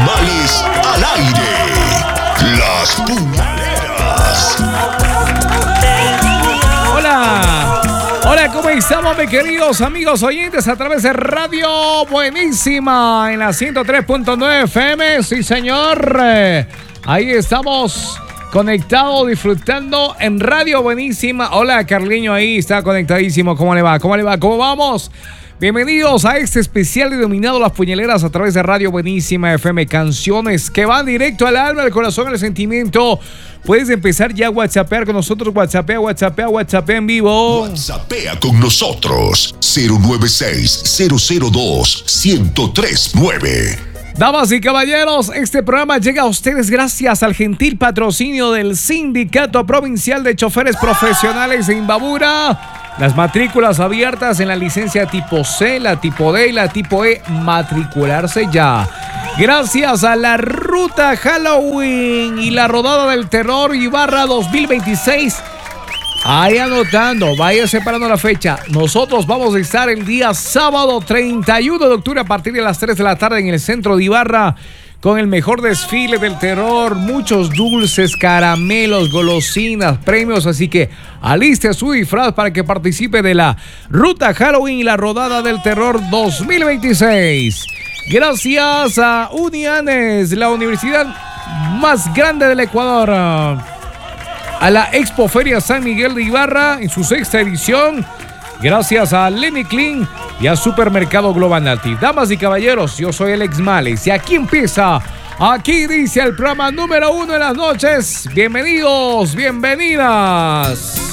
Males al aire. Las puñaleras. Hola, ¿cómo estamos, mis queridos amigos oyentes a través de Radio Buenísima en la 103.9 FM? Sí, señor. Ahí estamos conectados, disfrutando en Radio Buenísima. Hola, Carliño, ahí está conectadísimo. ¿Cómo le va? ¿Cómo le va? ¿Cómo vamos? Bienvenidos a este especial denominado Las Puñaleras a través de Radio Buenísima FM. Canciones que van directo al alma, al corazón, al sentimiento. Puedes empezar ya a whatsappear con nosotros. WhatsAppea en vivo. WhatsAppea con nosotros. 096-002-1039. Damas y caballeros, este programa llega a ustedes gracias al gentil patrocinio del Sindicato Provincial de Choferes Profesionales de Imbabura. Las matrículas abiertas en la licencia tipo C, la tipo D y la tipo E. Matricularse ya. Gracias a la Ruta Halloween y la Rodada del Terror Ibarra 2026. Ahí anotando, vaya separando la fecha. Nosotros vamos a estar el día sábado 31 de octubre a partir de las 3 de la tarde en el centro de Ibarra con el mejor desfile del terror, muchos dulces, caramelos, golosinas, premios, así que aliste su disfraz para que participe de la Ruta Halloween y la Rodada del Terror 2026. Gracias a Unianes, la universidad más grande del Ecuador. A la Expoferia San Miguel de Ibarra en su 6ª edición. Gracias a Lenny Clean y a Supermercado Global Nati. Damas y caballeros, yo soy Alex Males y aquí empieza, aquí dice el programa número 1 de las noches. Bienvenidos, bienvenidas.